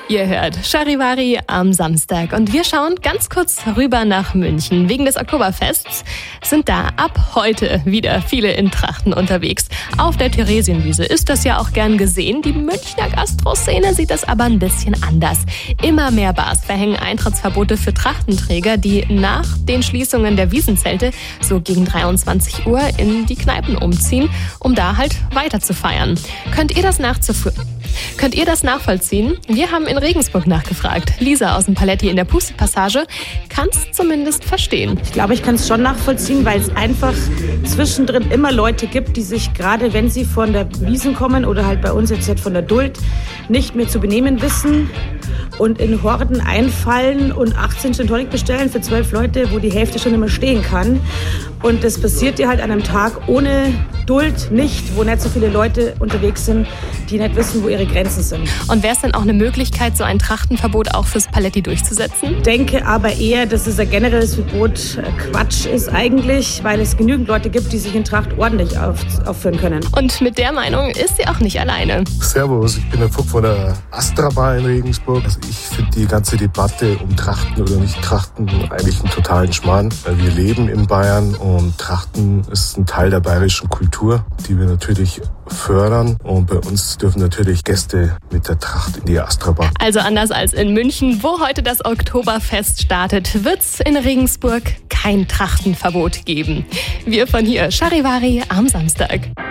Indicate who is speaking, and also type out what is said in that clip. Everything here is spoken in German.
Speaker 1: Ihr hört Charivari am Samstag und wir schauen ganz kurz rüber nach München. Wegen des Oktoberfests sind da ab heute wieder viele in Trachten unterwegs. Auf der Theresienwiese ist das ja auch gern gesehen. Die Münchner Gastroszene sieht das aber ein bisschen anders. Immer mehr Bars verhängen Eintrittsverbote für Trachtenträger, die nach den Schließungen der Wiesenzelte so gegen 23 Uhr in die Kneipen umziehen, um da halt weiter zu feiern. Könnt ihr das nachvollziehen? Wir haben in Regensburg nachgefragt. Lisa aus dem Paletti in der Puste-Passage kann es zumindest verstehen.
Speaker 2: Ich glaube, ich kann es schon nachvollziehen, weil es einfach zwischendrin immer Leute gibt, die sich gerade, wenn sie von der Wiesn kommen oder halt bei uns jetzt von der Duld, nicht mehr zu benehmen wissen und in Horden einfallen und 18 Gin Tonic bestellen für 12 Leute, wo die Hälfte schon immer stehen kann. Und das passiert dir halt an einem Tag ohne Duld nicht, wo nicht so viele Leute unterwegs sind, die nicht wissen, wo ihre Grenzen sind.
Speaker 1: Und wäre es denn auch eine Möglichkeit, so ein Trachtenverbot auch fürs Paletti durchzusetzen?
Speaker 2: Ich denke aber eher, dass es ein generelles Verbot Quatsch ist eigentlich, weil es genügend Leute gibt, die sich in Tracht ordentlich aufführen können.
Speaker 1: Und mit der Meinung ist sie auch nicht alleine.
Speaker 3: Servus, ich bin der Fuck von der Astra Bar in Regensburg. Also ich finde die ganze Debatte um Trachten oder nicht Trachten eigentlich einen totalen Schmarrn, weil wir leben in Bayern und Trachten ist ein Teil der bayerischen Kultur, die wir natürlich fördern. Und bei uns dürfen natürlich Gäste mit der Tracht in die Astra Bar.
Speaker 1: Also anders als in München, wo heute das Oktoberfest startet, wird's in Regensburg kein Trachtenverbot geben. Wir von hier, Charivari am Samstag.